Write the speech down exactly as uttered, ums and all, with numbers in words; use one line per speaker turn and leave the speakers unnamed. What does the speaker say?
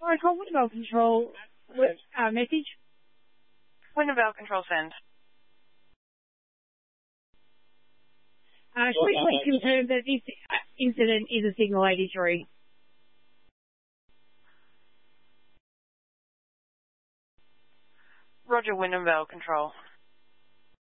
Hi, call Wintervale Control. Uh, message.
Wintervale Control send.
Uh, can we please confirm that this incident is a signal eighty-three?
Roger, Wintervale Control.